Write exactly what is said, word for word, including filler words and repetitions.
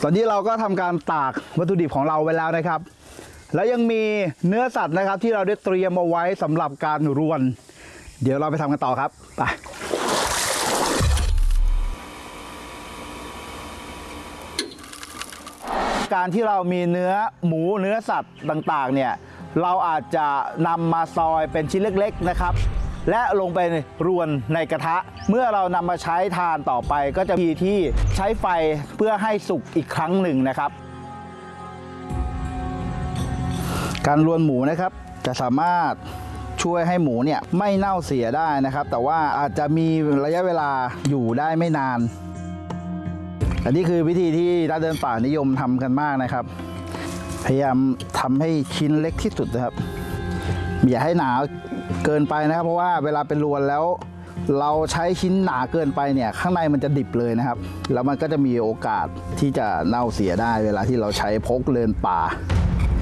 ตอนนี้เราก็ทำการตากวัตถุดิบของเราไว้แล้วนะครับแล้วยังมีเนื้อสัตว์นะครับที่เราได้เตรียมเอาไว้สำหรับการรวนเดี๋ยวเราไปทำกันต่อครับไปการที่เรามีเนื้อหมูเนื้อสัตว์ต่างๆเนี่ยเราอาจจะนำมาซอยเป็นชิ้นเล็กๆนะครับและลงไปรวนในกระทะเมื่อเรานำมาใช้ทานต่อไปก็จะมีที่ใช้ไฟเพื่อให้สุกอีกครั้งหนึ่งนะครับการรวนหมูนะครับจะสามารถช่วยให้หมูเนี่ยไม่เน่าเสียได้นะครับแต่ว่าอาจจะมีระยะเวลาอยู่ได้ไม่นานอันนี้คือวิธีที่นักเดินป่านิยมทำกันมากนะครับพยายามทำให้ชิ้นเล็กที่สุดนะครับอย่าให้หนาเกินไปนะครับเพราะว่าเวลาเป็นรวนแล้วเราใช้ชิ้นหนาเกินไปเนี่ยข้างในมันจะดิบเลยนะครับแล้วมันก็จะมีโอกาสที่จะเน่าเสียได้เวลาที่เราใช้พกเดินป่า